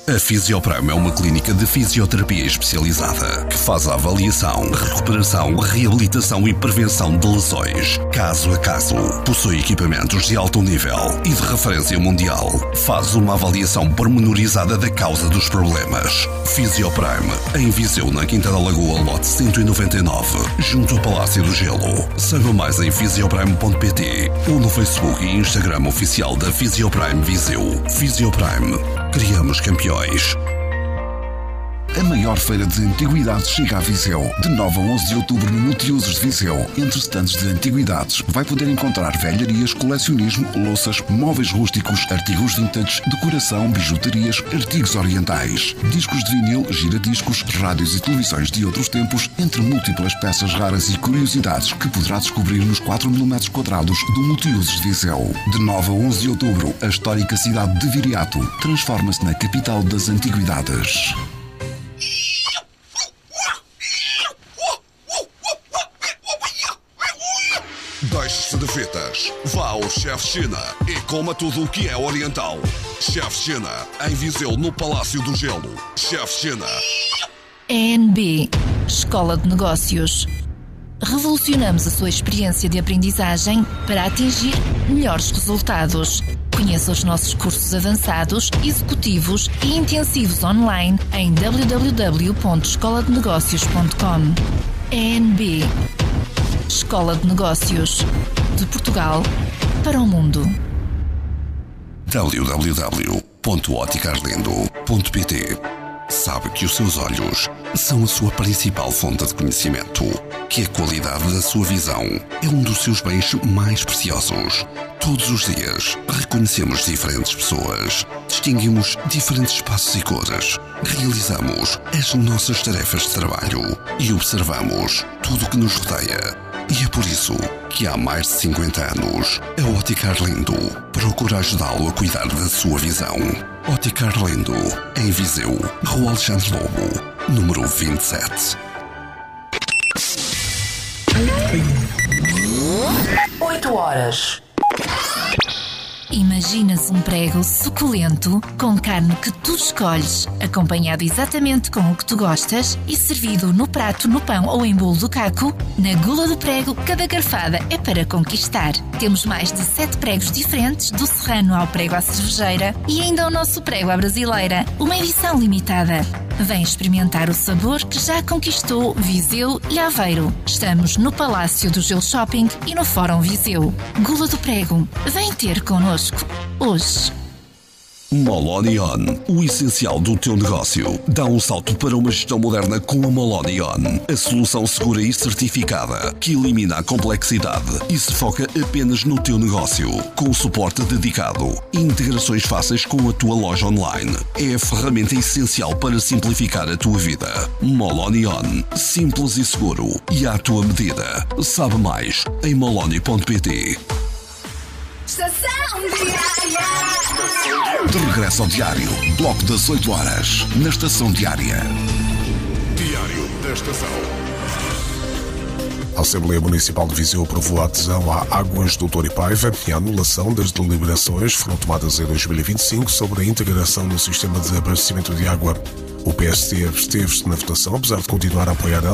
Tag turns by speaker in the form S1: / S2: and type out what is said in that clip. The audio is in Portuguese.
S1: A Fisioprime é uma clínica de fisioterapia especializada que faz a avaliação, recuperação, reabilitação e prevenção de lesões, caso a caso. Possui equipamentos de alto nível e de referência mundial. Faz uma avaliação pormenorizada da causa dos problemas. Fisioprime, em Viseu, na Quinta da Lagoa, lote 199, junto ao Palácio do Gelo. Saiba mais em fisioprime.pt ou no Facebook e Instagram oficial da Fisioprime Viseu. Fisioprime. Criamos campeões.
S2: A maior feira de antiguidades chega a Viseu. De 9 a 11 de outubro no Multiusos de Viseu. Entre stands de antiguidades, vai poder encontrar velharias, colecionismo, louças, móveis rústicos, artigos vintage, decoração, bijuterias, artigos orientais, discos de vinil, giradiscos, rádios e televisões de outros tempos, entre múltiplas peças raras e curiosidades que poderá descobrir nos 4.000 m² do Multiusos de Viseu. De 9 a 11 de outubro, a histórica cidade de Viriato transforma-se na capital das antiguidades.
S1: Deixe-se de fitas. Vá ao Chef China e coma tudo o que é oriental. Chef China, em Viseu, no Palácio do Gelo. Chef China.
S3: ENB, Escola de Negócios. Revolucionamos a sua experiência de aprendizagem para atingir melhores resultados. Conheça os nossos cursos avançados, executivos e intensivos online em www.escoladenegócios.com. ENB, Escola de Negócios, de Portugal para o mundo.
S1: www.oticarlindo.pt. Sabe que os seus olhos são a sua principal fonte de conhecimento, que a qualidade da sua visão é um dos seus bens mais preciosos. Todos os dias reconhecemos diferentes pessoas, distinguimos diferentes espaços e cores, realizamos as nossas tarefas de trabalho e observamos tudo o que nos rodeia. E é por isso que há mais de 50 anos a Ótica Lindo procura ajudá-lo a cuidar da sua visão. Ótica Lindo, em Viseu, Rua Alexandre Lobo, número 27.
S3: 8 horas. Imaginas um prego suculento com carne que tu escolhes, acompanhado exatamente com o que tu gostas e servido no prato, no pão ou em bolo do caco? Na Gula do Prego, cada garfada é para conquistar. Temos mais de 7 pregos diferentes, do serrano ao prego à cervejeira e ainda o nosso prego à brasileira, uma edição limitada. Vem experimentar o sabor que já conquistou Viseu e Aveiro. Estamos no Palácio do Gelo Shopping e no Fórum Viseu. Gula do Prego, vem ter connosco hoje.
S1: Molonion, o essencial do teu negócio. Dá um salto para uma gestão moderna com a Molonion, a solução segura e certificada que elimina a complexidade e se foca apenas no teu negócio, com suporte dedicado e integrações fáceis com a tua loja online. É a ferramenta essencial para simplificar a tua vida. Molonion, simples e seguro e à tua medida. Sabe mais em moloni.pt.
S4: Estação Diária.
S2: De regresso ao diário, bloco das 8 horas, na Estação Diária.
S1: Diário da Estação.
S5: A Assembleia Municipal de Viseu aprovou a adesão à Águas Doutor e Paiva e a anulação das deliberações que foram tomadas em 2025 sobre a integração no sistema de abastecimento de água. O PST absteve-se na votação, apesar de continuar a apoiar a